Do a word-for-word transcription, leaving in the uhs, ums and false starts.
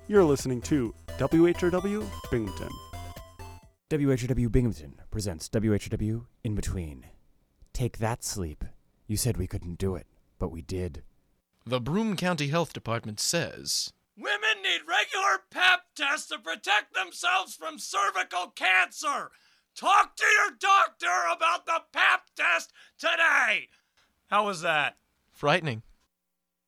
You're listening to W H R W Binghamton. W H R W Binghamton presents W H R W In Between. Take that, sleep. You said we couldn't do it, but we did. The Broome County Health Department says, women need regular pap tests to protect themselves from cervical cancer. Talk to your doctor about the pap test today. How was that? frightening.